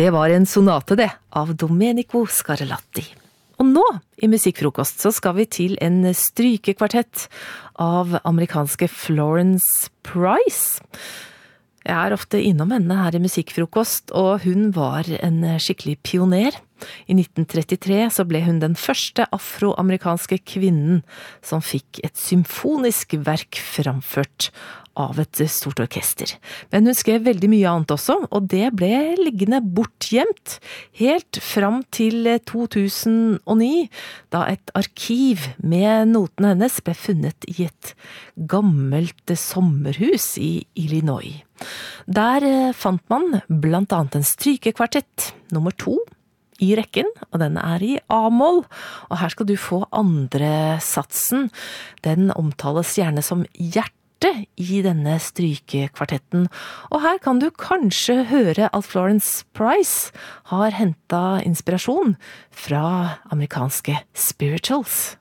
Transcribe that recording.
Det var en sonate det, av Domenico Scarlatti. Og nå, i Musikkfrokost, så skal vi til en strykekvartett av amerikanske Florence Price. Jeg er ofte innom henne her i Musikkfrokost, og hun var en skikkelig pioner. I 1933 så ble hun den første afroamerikanske kvinnen som fikk et symfonisk verk framført av et stort orkester. Men hun skrev veldig mye annet også, og det ble liggende bortgjemt helt fram til 2009, da et arkiv med notene hennes ble funnet i et gammelt sommerhus i Illinois. Der fant man blant annet en strykekvartett, nummer 2, i rekken, og den er i A-moll. Og her skal du få andre satsen. Den omtales gjerne som hjerte i denne strykekvartetten. Og her kan du kanskje høre at Florence Price har hentet inspirasjon fra amerikanske spirituals.